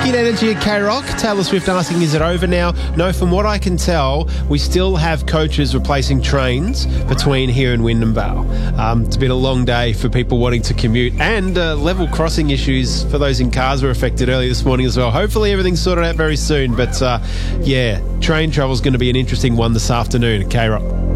Wicked energy at K-Rock. Taylor Swift asking, is it over now? No, from what I can tell, we still have coaches replacing trains between here and Wyndham Vale. It's been a long day for people wanting to commute, and level crossing issues for those in cars were affected early this morning as well. Hopefully everything's sorted out very soon, but train travel is going to be an interesting one this afternoon at K-Rock.